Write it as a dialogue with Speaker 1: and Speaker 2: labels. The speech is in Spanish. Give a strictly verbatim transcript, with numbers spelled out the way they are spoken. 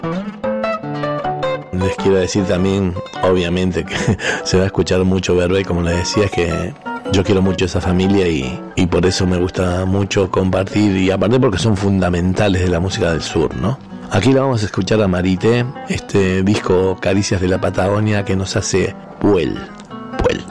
Speaker 1: Les quiero decir también, obviamente, que se va a escuchar mucho verbe, como les decía, es que yo quiero mucho esa familia y, y por eso me gusta mucho compartir, y aparte porque son fundamentales de la música del sur, ¿no? Aquí la vamos a escuchar a Marité, este disco Caricias de la Patagonia que nos hace vuelta.